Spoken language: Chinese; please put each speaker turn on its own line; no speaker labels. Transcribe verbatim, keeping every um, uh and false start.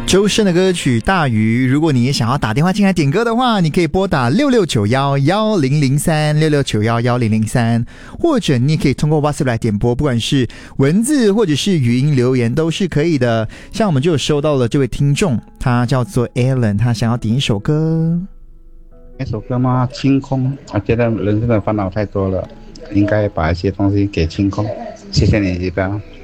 周深的歌曲《大鱼》，如果你也想要打电话进来点歌的话，你可以拨打六六九一一零零三 六六九一一零零三，或者你也可以通过 WhatsApp 来点播，不管是文字或者是语音留言都是可以的。像我们就有收到了这位听众，他叫做 Alan， 他想要点一首歌。
那首歌吗？清空。我觉得人生的烦恼太多了，应该把一些东西给清空。谢谢你，一般。